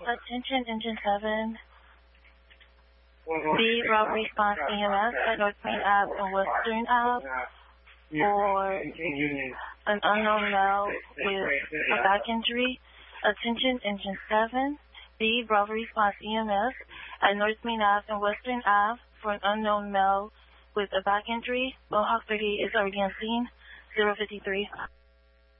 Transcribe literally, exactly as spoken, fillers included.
Attention Engine seven. B, robbery response E M S at North Main Ave and Western Ave for an unknown male with a back injury. Attention Engine seven. B, robbery response E M S at North Main Ave and Western Ave for an unknown male with a back injury. Mohawk thirty-eight is already on scene. zero fifty-three.